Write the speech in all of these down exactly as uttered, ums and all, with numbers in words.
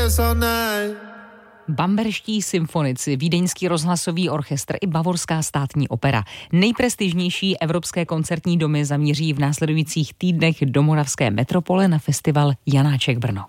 dance all night. Bamberští symfonici, Vídeňský rozhlasový orchestr i Bavorská státní opera. Nejprestižnější evropské koncertní domy zamíří v následujících týdnech do moravské metropole na festival Janáček Brno.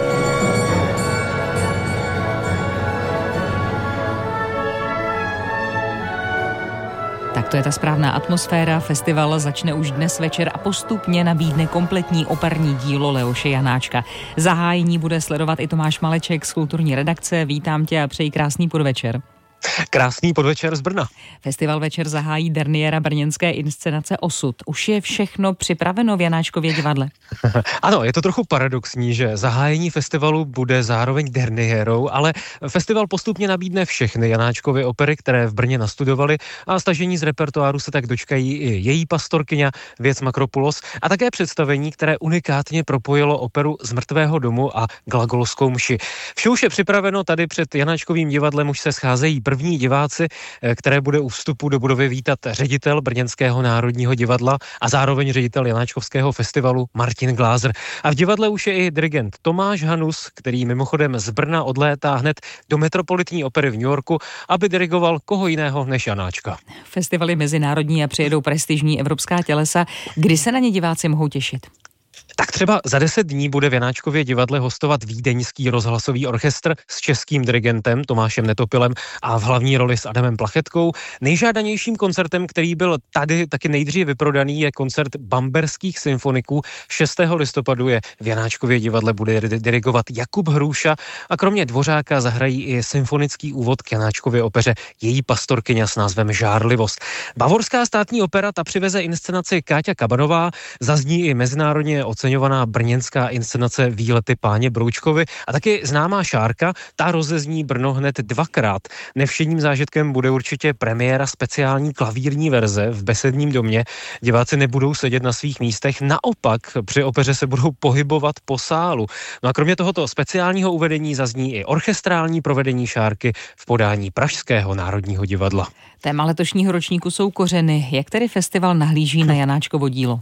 Tak to je ta správná atmosféra. Festival začne už dnes večer a postupně nabídne kompletní operní dílo Leoše Janáčka. Zahájení bude sledovat i Tomáš Maleček z kulturní redakce. Vítám tě a přeji krásný podvečer. Krásný podvečer z Brna. Festival večer zahájí derniéra brněnské inscenace Osud. Už je všechno připraveno v Janáčkově divadle? Ano, je to trochu paradoxní, že zahájení festivalu bude zároveň derniérou, ale festival postupně nabídne všechny Janáčkovy opery, které v Brně nastudovali, a stažení z repertoáru se tak dočkají i její pastorkyně Věc Makropulos a také představení, které unikátně propojilo operu Z mrtvého domu a Glagolskou mši. Vše už je připraveno, tady před Janáčkovým divadlem už se scházejí první diváci, které bude u vstupu do budovy vítat ředitel Brněnského národního divadla a zároveň ředitel Janáčkovského festivalu Martin Glázer. A v divadle už je i dirigent Tomáš Hanus, který mimochodem z Brna odlétá hned do Metropolitní opery v New Yorku, aby dirigoval koho jiného než Janáčka. Festival je mezinárodní a přijedou prestižní evropská tělesa. Kdy se na ně diváci mohou těšit? Tak třeba za deset dní bude v Janáčkově divadle hostovat Vídeňský rozhlasový orchestr s českým dirigentem Tomášem Netopilem a v hlavní roli s Adamem Plachetkou. Nejžádanějším koncertem, který byl tady taky nejdřív vyprodaný, je koncert Bamberských symfoniků. šestého listopadu je v Janáčkově divadle bude dirigovat Jakub Hrůša a kromě Dvořáka zahrají i symfonický úvod k Janáčkově opeře její pastorkyně s názvem Žárlivost. Bavorská státní opera ta přiveze inscenaci Káťa Kabanová, zazní i mezinárodně oceňovaná brněnská inscenace Výlety páně Broučkovi a taky známá Šárka, ta rozezní Brno hned dvakrát. Nevšedním zážitkem bude určitě premiéra speciální klavírní verze v Besedním domě. Diváci nebudou sedět na svých místech, naopak při opeře se budou pohybovat po sálu. No a kromě tohoto speciálního uvedení zazní i orchestrální provedení Šárky v podání Pražského národního divadla. Téma letošního ročníku jsou kořeny. Jak tedy festival nahlíží na Janáčkovo dílo?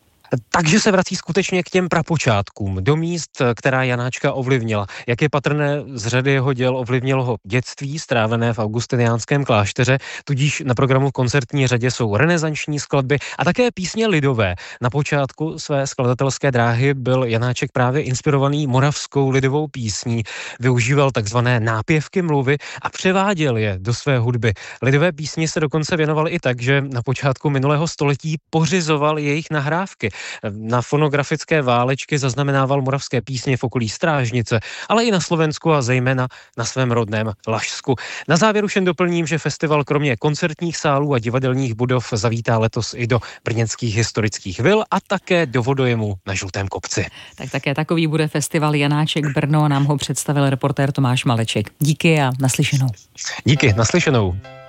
Takže se vrací skutečně k těm prapočátkům, do míst, která Janáčka ovlivnila. Jak je patrné, z řady jeho děl ovlivnilo ho dětství, strávené v augustiniánském klášteře, tudíž na programu v koncertní řadě jsou renesanční skladby a také písně lidové. Na počátku své skladatelské dráhy byl Janáček právě inspirovaný moravskou lidovou písní, využíval takzvané nápěvky mluvy a převáděl je do své hudby. Lidové písně se dokonce věnoval i tak, že na počátku minulého století pořizoval jejich nahrávky. Na fonografické válečky zaznamenával moravské písně v okolí Strážnice, ale i na Slovensku a zejména na svém rodném Lašsku. Na závěr už jen doplním, že festival kromě koncertních sálů a divadelních budov zavítá letos i do brněnských historických vil a také do vodojemu na Žlutém kopci. Tak také takový bude festival Janáček Brno, nám ho představil reportér Tomáš Maleček. Díky a naslyšenou. Díky, naslyšenou.